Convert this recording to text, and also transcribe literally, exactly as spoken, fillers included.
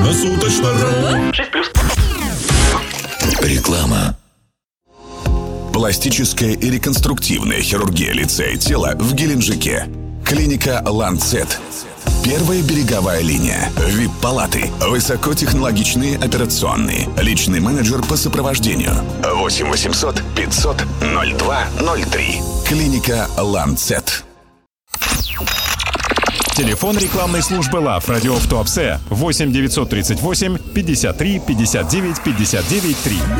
Круглосуточно. шесть плюс. Реклама. Пластическая и реконструктивная хирургия лица и тела в Геленджике. Клиника «Ланцет». Первая береговая линия. ви ай пи-палаты. Высокотехнологичные операционные. Личный менеджер по сопровождению. восемь восемьсот пятьсот ноль два ноль три. Клиника «Ланцет». Телефон рекламной службы ЛАФ «Радио в Туапсе» восемь девятьсот тридцать восемь пятьдесят три пятьдесят девять пятьдесят девять три.